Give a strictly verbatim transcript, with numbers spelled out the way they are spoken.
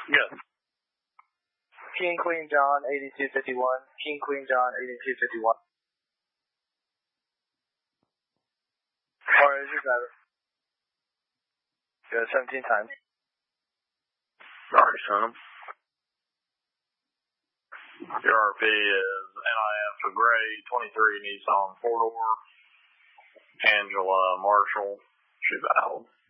Good. King Queen John, eighty-two fifty-one. King Queen John, eighty-two fifty-one. Or is your driver? Good, seventeen times. Sorry, son. Your R P is N I F for Gray, twenty-three Nissan four-door, Angela Marshall, should be valid.